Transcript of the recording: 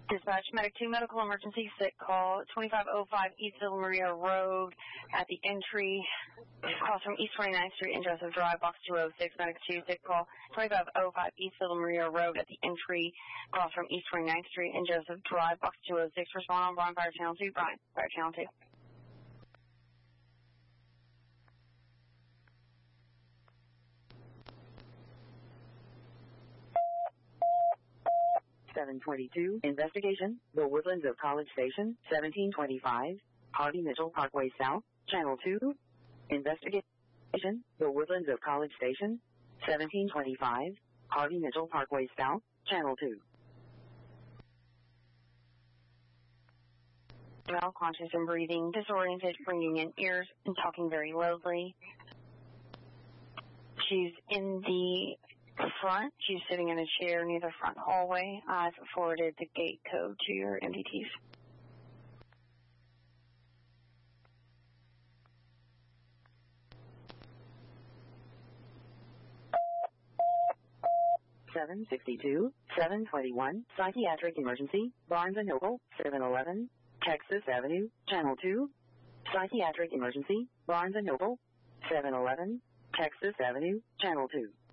Dispatch Medic 2 medical emergency sick call 2505 East Villa Maria Road at the entry across from East 29th Street and Joseph Drive, box 206. Medic 2 sick call 2505 East Villa Maria Road at the entry across from East 29th Street and Joseph Drive, box 206. Respond on Brian Fire Channel 2. Brian Fire Channel 2. 722, investigation, The Woodlands of College Station, 1725, Harvey Mitchell Parkway South, Channel 2. Investigation, The Woodlands of College Station, 1725, Harvey Mitchell Parkway South, Channel 2. Well, conscious and breathing, disoriented, bringing in ears, and talking very lowly. She's in the front. She's sitting in a chair near the front hallway. I've forwarded the gate code to your MDTs. (762), 721, psychiatric emergency, Barnes & Noble, 711, Texas Avenue, Channel 2. Psychiatric emergency, Barnes & Noble, 711, Texas Avenue, Channel 2.